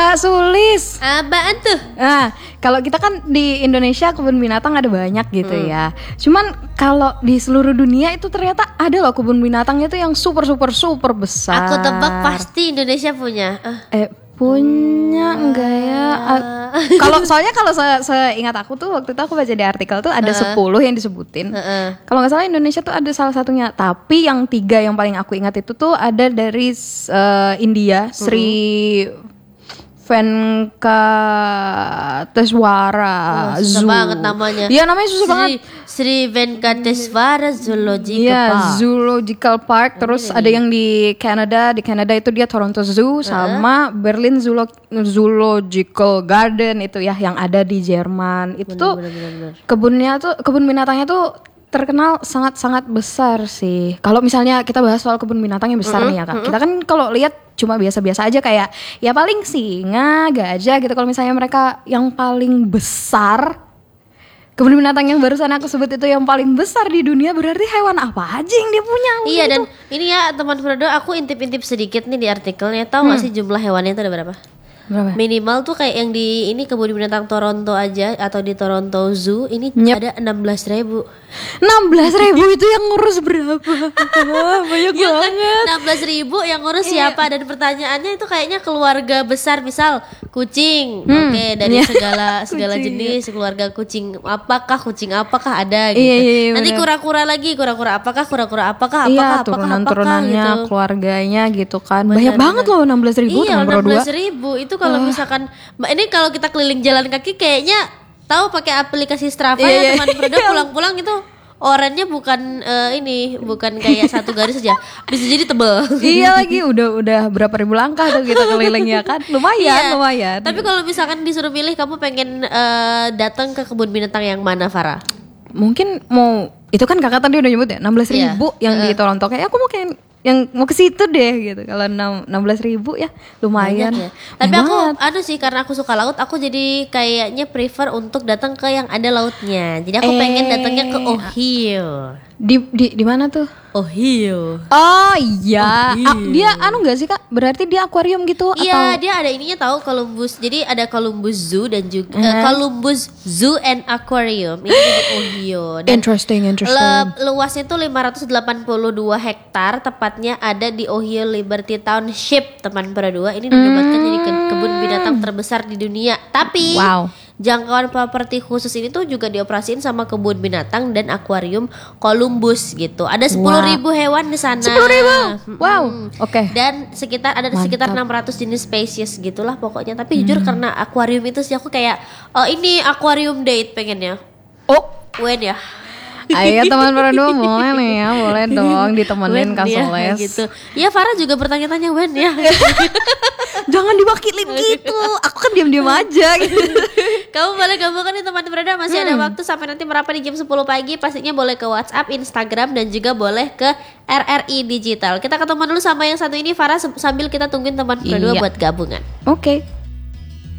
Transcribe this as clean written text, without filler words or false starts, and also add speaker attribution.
Speaker 1: Kak Sulis.
Speaker 2: Apaan tuh?
Speaker 1: Nah, kalau kita kan di Indonesia kebun binatang ada banyak gitu ya. Cuman kalau di seluruh dunia itu ternyata ada loh kebun binatangnya tuh yang super besar.
Speaker 2: Aku tebak pasti Indonesia punya.
Speaker 1: Punya enggak ya? Kalau soalnya kalau seingat aku tuh waktu itu aku baca di artikel tuh ada 10 yang disebutin. Kalau nggak salah Indonesia tuh ada salah satunya. Tapi yang 3 yang paling aku ingat itu tuh ada dari India, Sri Venkateswara
Speaker 2: Susah
Speaker 1: Zoo.
Speaker 2: banget namanya.
Speaker 1: Iya namanya susah banget.
Speaker 2: Sri Venkateswara Zoological Park.
Speaker 1: Zoological Park. Terus ada yang di Kanada. Di Kanada itu dia Toronto Zoo sama Berlin Zoological Garden itu ya yang ada di Jerman. Itu tuh kebun binatangnya tuh terkenal sangat besar sih. Kalau misalnya kita bahas soal kebun binatang yang besar nih ya Kak. Kita kan kalau lihat cuma biasa-biasa aja kayak ya paling singa, gajah gitu. Kalau misalnya mereka yang paling besar, kebun binatang yang barusan aku sebut itu yang paling besar di dunia, berarti hewan apa aja yang dia punya?
Speaker 2: Iya dan ini ya teman Fredo, aku intip-intip sedikit nih di artikelnya. Tahu nggak sih jumlah hewannya itu ada berapa?
Speaker 1: Berapa?
Speaker 2: Minimal tuh kayak yang di ini kebun binatang Toronto aja atau di Toronto Zoo ini ada 16.000.
Speaker 1: 16.000 itu yang ngurus berapa? Banyak
Speaker 2: Ya kan,
Speaker 1: banget.
Speaker 2: 16.000 yang ngurus siapa? Dan pertanyaannya itu kayaknya keluarga besar, misal kucing, oke, dari segala
Speaker 1: Kucing,
Speaker 2: jenis keluarga kucing. Apakah ada gitu.
Speaker 1: Iya,
Speaker 2: Nanti
Speaker 1: bener.
Speaker 2: kura-kura apakah
Speaker 1: Iya, turunan-turunannya,
Speaker 2: gitu.
Speaker 1: keluarganya gitu kan. Banyak banget loh 16.000
Speaker 2: Iya,
Speaker 1: teman berdua.
Speaker 2: 16.000 itu kalau misalkan ini kalau kita keliling jalan kaki kayaknya tahu pakai aplikasi Strava ya teman Fredo, pulang-pulang itu oranye bukan bukan kayak satu garis saja, bisa jadi tebel.
Speaker 1: Iya lagi udah berapa ribu langkah tuh kita keliling ya kan. Lumayan.
Speaker 2: Tapi kalau misalkan disuruh milih, kamu pengen datang ke kebun binatang yang mana, Farah?
Speaker 1: Mungkin mau itu kan kakak tadi udah nyebut ya 16.000 yang di Toronto, kayak aku mau kayak yang mau ke situ deh gitu. Kalau 16.000 ya lumayan.
Speaker 2: Banyak ya. Tapi aku sih karena aku suka laut, aku jadi kayaknya prefer untuk datang ke yang ada lautnya. Jadi aku pengen datangnya ke Ohio.
Speaker 1: Di mana tuh?
Speaker 2: Ohio.
Speaker 1: Oh iya. Dia enggak sih Kak? Berarti dia akuarium gitu
Speaker 2: Iya,
Speaker 1: atau?
Speaker 2: dia ada ininya tahu, Columbus. Jadi ada Columbus Zoo dan juga Columbus Zoo and Aquarium. Ini di Ohio. Dan
Speaker 1: Interesting.
Speaker 2: luasnya itu 582 hektar, tepatnya ada di Ohio Liberty Township, teman berdua. Ini dinobatkan jadi kebun binatang terbesar di dunia. Tapi jangkauan properti khusus ini tuh juga dioperasiin sama kebun binatang dan akuarium Columbus gitu. Ada 10.000 hewan di sana.
Speaker 1: 10.000. Wow. Oke.
Speaker 2: Dan sekitar 600 jenis spesies gitulah pokoknya. Tapi jujur karena akuarium itu sih aku kayak ini aquarium date pengennya. When ya?
Speaker 1: Ayo teman berdua boleh nih ya, boleh dong ditemenin Kak Soles.
Speaker 2: Gitu. Ya Farah juga bertanya-tanya when ya.
Speaker 1: Jangan diwakilin gitu. Aku kan diam-diam aja gitu.
Speaker 2: Kamu boleh gabungkan nih teman berada, masih ada waktu sampai nanti merapat di jam 10 pagi. Pastinya boleh ke WhatsApp, Instagram dan juga boleh ke RRI Digital. Kita ketemu dulu sama yang satu ini Farah sambil kita tungguin teman berdua buat gabungan.
Speaker 1: Oke.